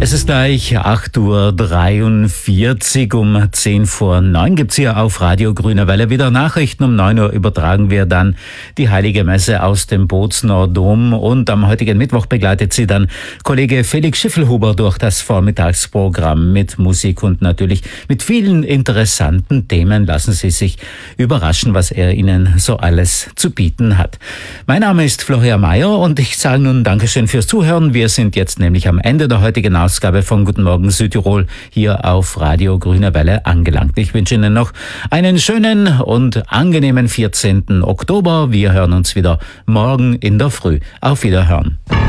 Es ist gleich 8:43 Uhr, um 8:50 gibt's hier auf Radio Grüne Welle wieder Nachrichten. Um 9 Uhr übertragen wir dann die Heilige Messe aus dem Bozner Dom und am heutigen Mittwoch begleitet sie dann Kollege Felix Schiffelhuber durch das Vormittagsprogramm mit Musik und natürlich mit vielen interessanten Themen. Lassen Sie sich überraschen, was er Ihnen so alles zu bieten hat. Mein Name ist Florian Mayer und ich sage nun Dankeschön fürs Zuhören. Wir sind jetzt nämlich am Ende der heutigen Ausgabe von Guten Morgen Südtirol hier auf Radio Grüne Welle angelangt. Ich wünsche Ihnen noch einen schönen und angenehmen 14. Oktober. Wir hören uns wieder morgen in der Früh. Auf Wiederhören.